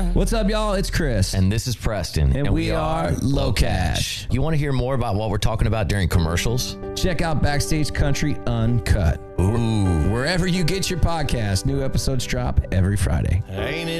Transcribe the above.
time. What's up, y'all? It's Chris. And this is Preston. And we are Low Cash. You want to hear more about what we're talking about during commercials? Check out Backstage Country Uncut. Ooh. Wherever you get your podcast, new episodes drop every Friday. Ain't it